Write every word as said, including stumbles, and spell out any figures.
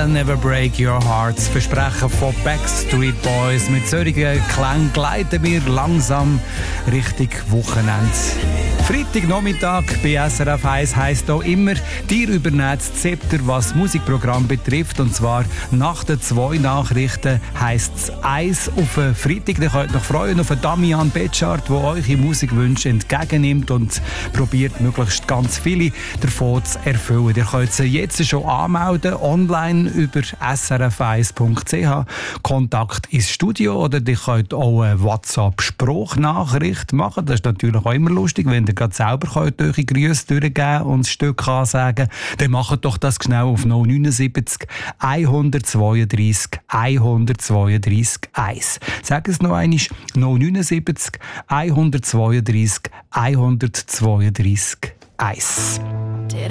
I'll Never Break Your Heart. Das Versprechen von Backstreet Boys. Mit solchen Klängen gleiten wir langsam Richtung Wochenende. Freitagnachmittag bei S R F eins heisst hier immer, dir übernimmt das Zepter, was das Musikprogramm betrifft. Und zwar nach den zwei Nachrichten heisst es eins auf den Freitag. Ihr könnt euch freuen auf Damian Betschart, der eure Musikwünsche entgegennimmt und probiert, möglichst ganz viele davon zu erfüllen. Ihr könnt sie jetzt schon anmelden, online über s r f eins punkt c h. Kontakt ins Studio oder ihr könnt auch eine WhatsApp-Spruchnachricht machen. Das ist natürlich auch immer lustig, wenn ihr gerade selber könnt eure Grüße durchgeben und das Stück ansagen. Dann macht doch das schnell auf null neun sieben eins zwei drei eins zwei drei eins. Sag es noch einmal, null neun sieben eins zwei drei eins zwei drei eins.